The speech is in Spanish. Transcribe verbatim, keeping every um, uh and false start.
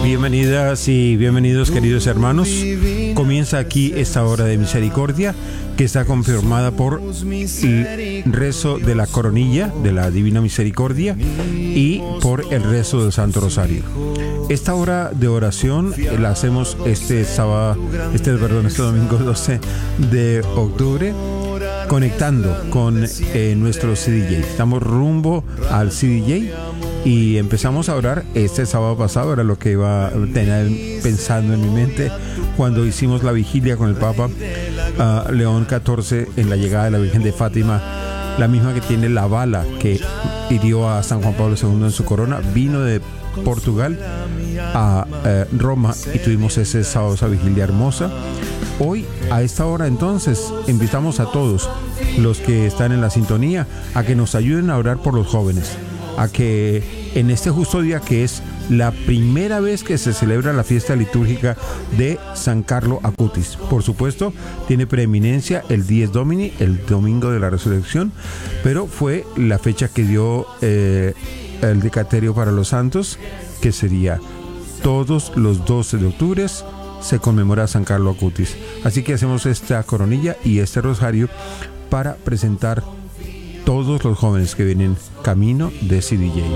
Bienvenidas y bienvenidos, queridos hermanos. Comienza aquí esta hora de misericordia que está confirmada por el rezo de la coronilla de la Divina Misericordia y por el rezo del Santo Rosario. Esta hora de oración la hacemos este sábado, este, perdón, este domingo doce de octubre, conectando con eh, nuestro C D J. Estamos rumbo al C D J y empezamos a orar. Este sábado pasado era lo que iba a tener pensando en mi mente cuando hicimos la vigilia con el Papa uh, León catorce en la llegada de la Virgen de Fátima, la misma que tiene la bala que hirió a San Juan Pablo segundo en su corona. Vino de Portugal a uh, Roma y tuvimos ese sábado esa vigilia hermosa. Hoy, a esta hora, entonces, invitamos a todos los que están en la sintonía a que nos ayuden a orar por los jóvenes, a que en este justo día, que es la primera vez que se celebra la fiesta litúrgica de San Carlo Acutis. Por supuesto, tiene preeminencia el Dies Domini, el domingo de la resurrección, pero fue la fecha que dio eh, el Decaterio para los santos, que sería todos los doce de octubre se conmemora San Carlo Acutis. Así que hacemos esta coronilla y este rosario para presentar todos los jóvenes que vienen camino de C D J.